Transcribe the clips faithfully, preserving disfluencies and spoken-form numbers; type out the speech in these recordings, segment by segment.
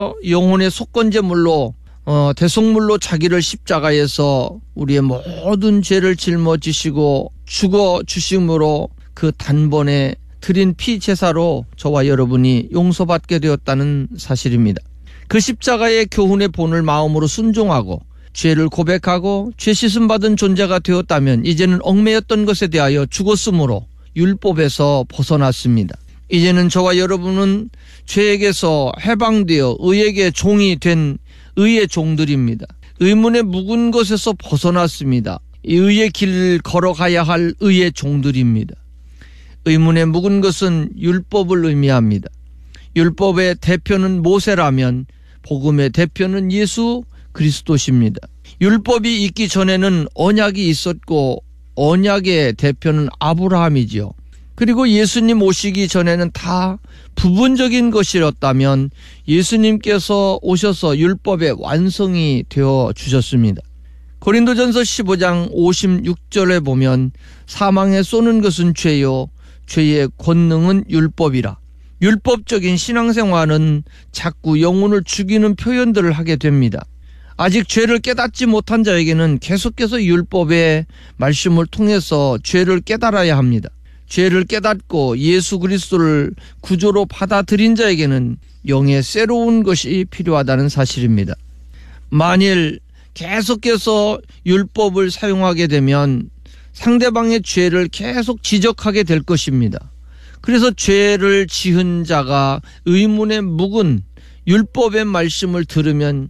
영혼의 속건제물로 어, 대속물로 자기를 십자가에서 우리의 모든 죄를 짊어지시고 죽어 주심으로 그 단번에 드린 피 제사로 저와 여러분이 용서받게 되었다는 사실입니다. 그 십자가의 교훈의 본을 마음으로 순종하고 죄를 고백하고 죄 씻음 받은 존재가 되었다면 이제는 얽매였던 것에 대하여 죽었으므로 율법에서 벗어났습니다. 이제는 저와 여러분은 죄에게서 해방되어 의에게 종이 된 의의 종들입니다. 의문의 묵은 것에서 벗어났습니다. 이 의의 길을 걸어가야 할 의의 종들입니다. 의문의 묵은 것은 율법을 의미합니다. 율법의 대표는 모세라면 복음의 대표는 예수 그리스도십니다. 율법이 있기 전에는 언약이 있었고 언약의 대표는 아브라함이지요. 그리고 예수님 오시기 전에는 다 부분적인 것이었다면 예수님께서 오셔서 율법의 완성이 되어 주셨습니다. 고린도전서 십오 장 오십육 절에 보면 사망에 쏘는 것은 죄요 죄의 권능은 율법이라. 율법적인 신앙생활은 자꾸 영혼을 죽이는 표현들을 하게 됩니다. 아직 죄를 깨닫지 못한 자에게는 계속해서 율법의 말씀을 통해서 죄를 깨달아야 합니다. 죄를 깨닫고 예수 그리스도를 구조로 받아들인 자에게는 영의 새로운 것이 필요하다는 사실입니다. 만일 계속해서 율법을 사용하게 되면 상대방의 죄를 계속 지적하게 될 것입니다. 그래서 죄를 지은 자가 의문에 묵은 율법의 말씀을 들으면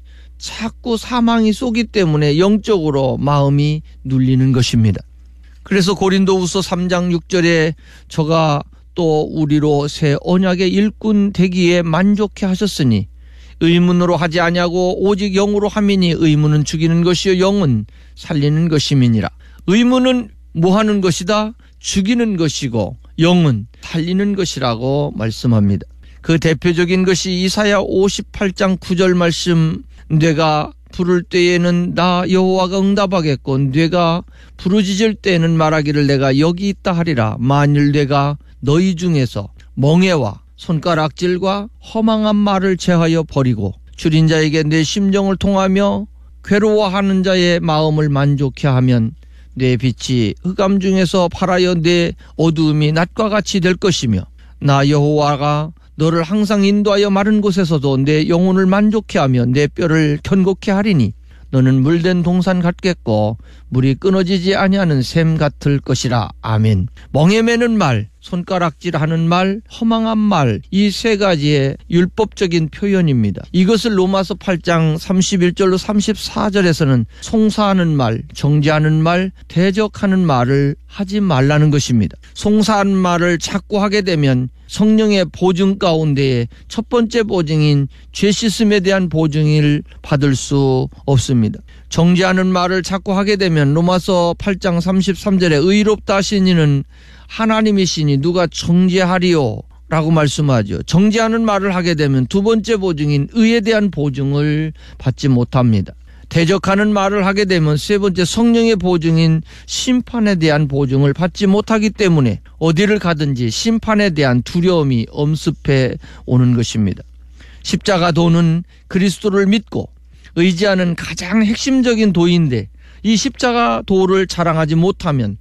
자꾸 사망이 쏘기 때문에 영적으로 마음이 눌리는 것입니다. 그래서 고린도후서 삼 장 육 절에 저가 또 우리로 새 언약의 일꾼 되기에 만족해 하셨으니 의문으로 하지 아니하고 오직 영으로 함이니 의문은 죽이는 것이요 영은 살리는 것임이니라. 의문은 뭐 하는 것이다? 죽이는 것이고 영은 살리는 것이라고 말씀합니다. 그 대표적인 것이 이사야 오십팔 장 구 절 말씀, 내가 부를 때에는 나 여호와가 응답하겠고 내가 부르짖을 때에는 말하기를 내가 여기 있다 하리라. 만일 내가 너희 중에서 멍에와 손가락질과 허망한 말을 제하여 버리고 줄인 자에게 내 심정을 통하며 괴로워하는 자의 마음을 만족해 하면 내 빛이 흑암 중에서 발하여 내 어두움이 낮과 같이 될 것이며 나 여호와가 너를 항상 인도하여 마른 곳에서도 내 영혼을 만족해 하며 내 뼈를 견고케 하리니 너는 물된 동산 같겠고 물이 끊어지지 아니하는 샘 같을 것이라. 아멘. 멍에 매는 말, 손가락질하는 말, 허망한 말, 이 세 가지의 율법적인 표현입니다. 이것을 로마서 팔 장 삼십일 절로 삼십사 절에서는 송사하는 말, 정죄하는 말, 대적하는 말을 하지 말라는 것입니다. 송사하는 말을 자꾸 하게 되면 성령의 보증 가운데에 첫 번째 보증인 죄 씻음에 대한 보증을 받을 수 없습니다. 정죄하는 말을 자꾸 하게 되면 로마서 팔 장 삼십삼 절에 의롭다 하신 이는 하나님이시니 누가 정죄하리요? 라고 말씀하죠. 정죄하는 말을 하게 되면 두 번째 보증인 의에 대한 보증을 받지 못합니다. 대적하는 말을 하게 되면 세 번째 성령의 보증인 심판에 대한 보증을 받지 못하기 때문에 어디를 가든지 심판에 대한 두려움이 엄습해 오는 것입니다. 십자가 도는 그리스도를 믿고 의지하는 가장 핵심적인 도인데 이 십자가 도를 자랑하지 못하면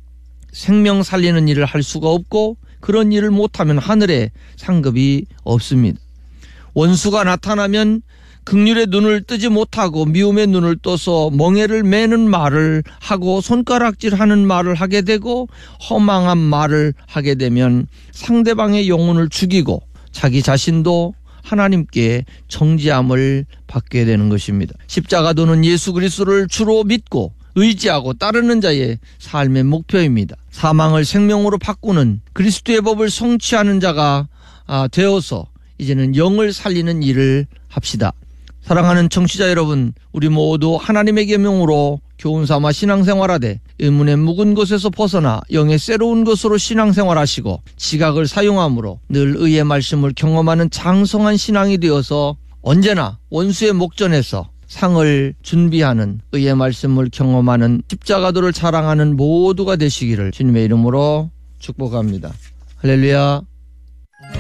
생명 살리는 일을 할 수가 없고 그런 일을 못하면 하늘에 상급이 없습니다. 원수가 나타나면 긍휼의 눈을 뜨지 못하고 미움의 눈을 떠서 멍에를 매는 말을 하고 손가락질하는 말을 하게 되고 허망한 말을 하게 되면 상대방의 영혼을 죽이고 자기 자신도 하나님께 정죄함을 받게 되는 것입니다. 십자가도는 예수 그리스도를 주로 믿고 의지하고 따르는 자의 삶의 목표입니다. 사망을 생명으로 바꾸는 그리스도의 법을 성취하는 자가 되어서 이제는 영을 살리는 일을 합시다. 사랑하는 청취자 여러분, 우리 모두 하나님의 계명으로 교훈삼아 신앙생활하되 의문의 묵은 것에서 벗어나 영의 새로운 것으로 신앙생활하시고 지각을 사용함으로 늘 의의 말씀을 경험하는 장성한 신앙이 되어서 언제나 원수의 목전에서 상을 준비하는 의의 말씀을 경험하는 십자가도를 자랑하는 모두가 되시기를 주님의 이름으로 축복합니다. 할렐루야.